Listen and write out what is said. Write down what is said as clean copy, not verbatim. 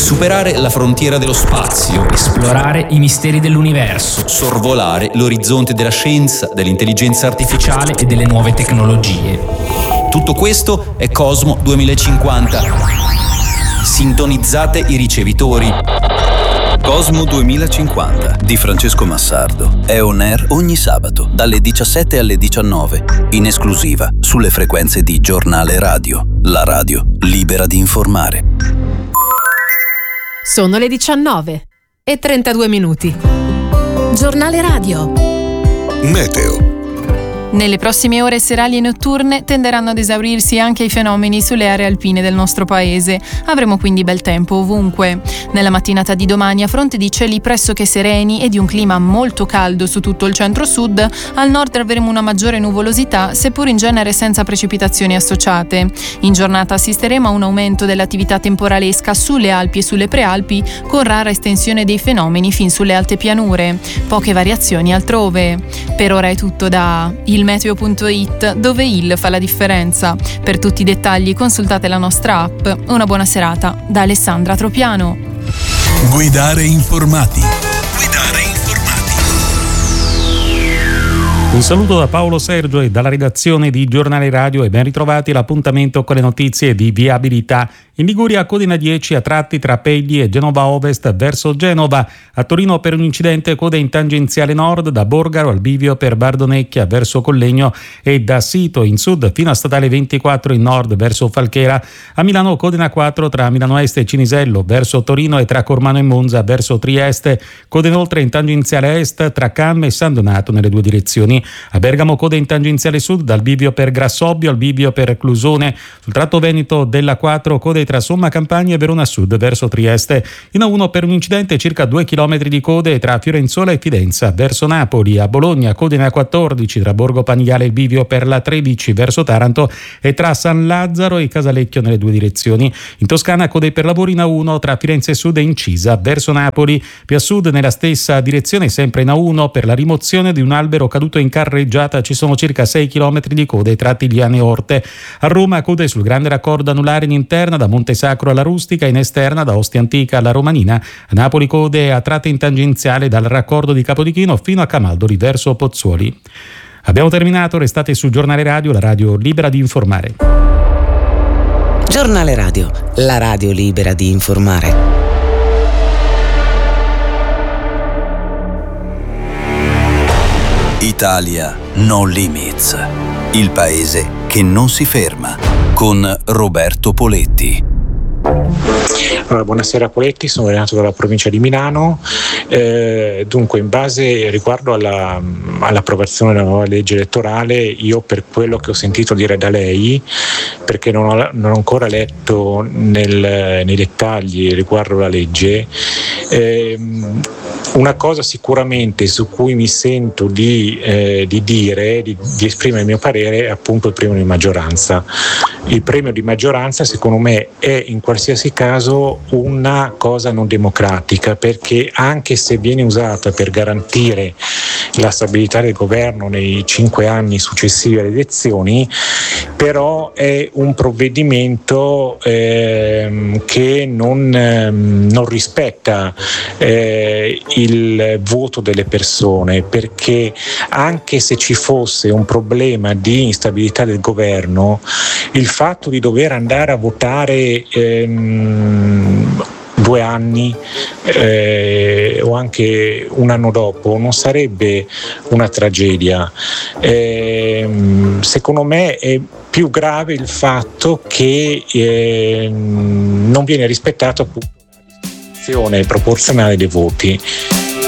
superare la frontiera dello spazio, esplorare i misteri dell'universo, sorvolare l'orizzonte della scienza, dell'intelligenza artificiale e delle nuove tecnologie. Tutto questo è Cosmo 2050. Sintonizzate i ricevitori. Cosmo 2050 di Francesco Massardo è on air ogni sabato dalle 17 alle 19, in esclusiva sulle frequenze di Giornale Radio, la radio libera di informare. Sono le 19:32. Giornale Radio. Meteo. Nelle prossime ore serali e notturne tenderanno ad esaurirsi anche i fenomeni sulle aree alpine del nostro paese. Avremo quindi bel tempo ovunque. Nella mattinata di domani, a fronte di cieli pressoché sereni e di un clima molto caldo su tutto il centro-sud, al nord avremo una maggiore nuvolosità, seppur in genere senza precipitazioni associate. In giornata assisteremo a un aumento dell'attività temporalesca sulle Alpi e sulle Prealpi, con rara estensione dei fenomeni fin sulle alte pianure. Poche variazioni altrove. Per ora è tutto da ilmeteo.it, dove il fa la differenza. Per tutti i dettagli consultate la nostra app. Una buona serata da Alessandra Tropiano. Guidare informati. Un saluto da Paolo Sergio e dalla redazione di Giornale Radio e ben ritrovati all'appuntamento con le notizie di viabilità. In Liguria, coda 10 a tratti tra Pegli e Genova Ovest verso Genova. A Torino per un incidente coda in tangenziale nord da Borgaro al bivio per Bardonecchia verso Collegno e da Sito in sud fino a statale 24 in nord verso Falchera. A Milano coda 4 tra Milano Est e Cinisello verso Torino e tra Cormano e Monza verso Trieste. Coda inoltre in tangenziale est tra Canne e San Donato nelle due direzioni. A Bergamo coda in tangenziale sud dal bivio per Grassobbio al bivio per Clusone. Sul tratto veneto della 4 coda tra Somma Campania e Verona Sud verso Trieste. In A1 per un incidente circa 2 km di code tra Fiorenzuola e Fidenza verso Napoli. A Bologna coda in A14 tra Borgo Panigale e il bivio per la 13 verso Taranto e tra San Lazzaro e Casalecchio nelle due direzioni. In Toscana coda per lavori in A1 tra Firenze Sud e Incisa verso Napoli. Più a sud nella stessa direzione sempre in A1 per la rimozione di un albero caduto in carreggiata ci sono circa 6 km di code tra Tigliane e Orte. A Roma code sul grande raccordo anulare in interna da Monte Sacro alla Rustica, in esterna da Ostia Antica alla Romanina. A Napoli code a tratte in tangenziale dal raccordo di Capodichino fino a Camaldoli verso Pozzuoli. Abbiamo terminato, restate su Giornale Radio, la radio libera di informare. Giornale Radio, la radio libera di informare. Italia No Limits, il paese che non si ferma, con Roberto Poletti. Allora, buonasera Poletti, sono Renato dalla provincia di Milano. Dunque, in base riguardo all'approvazione della nuova legge elettorale, io per quello che ho sentito dire da lei, perché non ho ancora letto nei dettagli riguardo la legge, una cosa sicuramente su cui mi sento di esprimere il mio parere è appunto il premio di maggioranza. Il premio di maggioranza secondo me è in qualsiasi caso una cosa non democratica, perché anche se viene usata per garantire la stabilità del governo nei 5 anni successivi alle elezioni, però è un provvedimento che non rispetta il voto delle persone, perché anche se ci fosse un problema di instabilità del governo, il fatto di dover andare a votare 2 anni o anche un anno dopo non sarebbe una tragedia. Secondo me è più grave il fatto che non viene rispettato appunto la distribuzione proporzionale dei voti.